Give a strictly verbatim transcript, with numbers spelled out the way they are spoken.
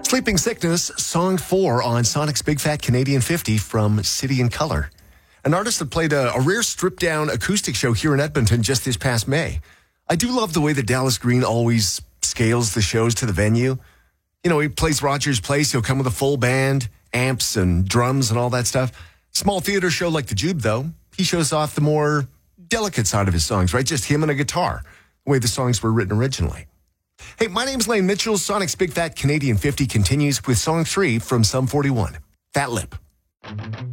Sleeping Sickness, song four on Sonic's Big Fat Canadian fifty from City and Colour. An artist that played a, a rare stripped-down acoustic show here in Edmonton just this past May. I do love the way that Dallas Green always scales the shows to the venue. You know, he plays Rogers Place. He'll come with a full band, amps and drums and all that stuff. Small theater show like the Jube, though, he shows off the more delicate side of his songs, right? Just him and a guitar, the way the songs were written originally. Hey, my name's Lane Mitchell. Sonic's Big Fat Canadian fifty continues with song three from Sum forty-one, Fat Lip.